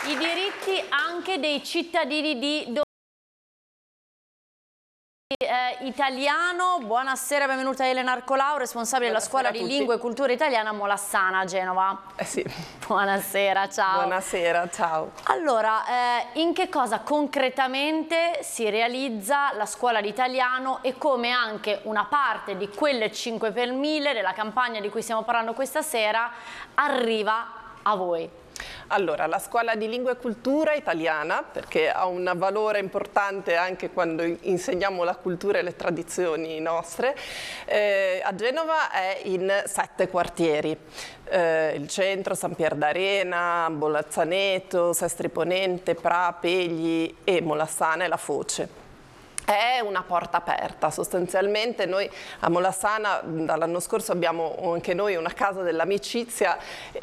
I diritti anche dei cittadini di italiano. Buonasera, benvenuta Elena Arcolau, responsabile della Scuola di Lingua e Cultura Italiana a Molassana, a Genova. Sì. Buonasera, ciao. Buonasera, ciao. Allora, in che cosa concretamente si realizza la Scuola di Italiano e come anche una parte di quelle 5 per 1000 della campagna di cui stiamo parlando questa sera arriva a voi? Allora, la Scuola di Lingua e Cultura Italiana, perché ha un valore importante anche quando insegniamo la cultura e le tradizioni nostre, a Genova è in 7 quartieri. Il centro, San Pier d'Arena, Bolazzaneto, Sestri Ponente, Pra, Pegli e Molassana e La Foce. È una porta aperta, sostanzialmente noi a Molassana dall'anno scorso abbiamo anche noi una casa dell'amicizia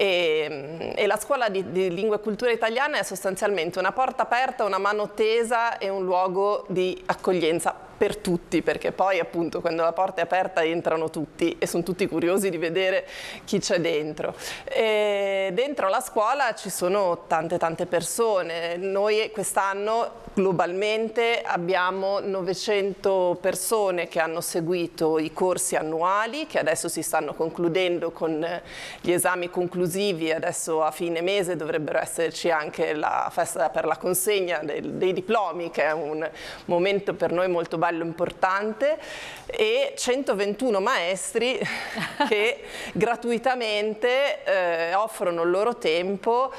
e la Scuola di Lingua e Cultura Italiana è sostanzialmente una porta aperta, una mano tesa e un luogo di accoglienza per tutti, perché poi appunto quando la porta è aperta entrano tutti e sono tutti curiosi di vedere chi c'è dentro. E dentro la scuola ci sono tante persone. Noi quest'anno globalmente abbiamo 900 persone che hanno seguito i corsi annuali che adesso si stanno concludendo con gli esami conclusivi. Adesso a fine mese dovrebbero esserci anche la festa per la consegna dei diplomi, che è un momento per noi molto bello, importante, e 121 maestri che gratuitamente offrono il loro tempo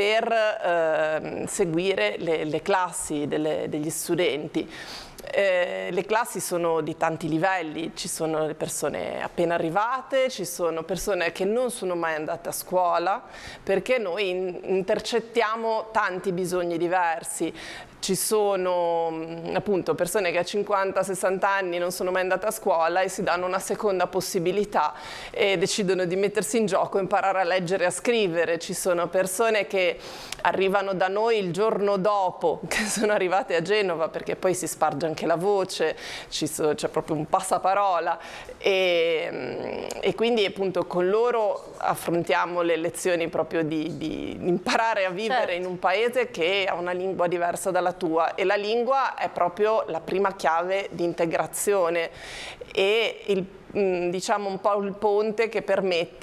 per seguire le classi degli studenti. Le classi sono di tanti livelli, ci sono le persone appena arrivate, ci sono persone che non sono mai andate a scuola, perché noi intercettiamo tanti bisogni diversi. Ci sono appunto persone che a 50-60 anni non sono mai andate a scuola e si danno una seconda possibilità e decidono di mettersi in gioco, imparare a leggere e a scrivere. Ci sono persone che arrivano da noi il giorno dopo che sono arrivate a Genova, perché poi si sparge anche la voce, c'è proprio un passaparola e quindi appunto con loro affrontiamo le lezioni proprio di imparare a vivere in un paese che ha una lingua diversa dalla tua, e la lingua è proprio la prima chiave di integrazione e diciamo un po' il ponte che permette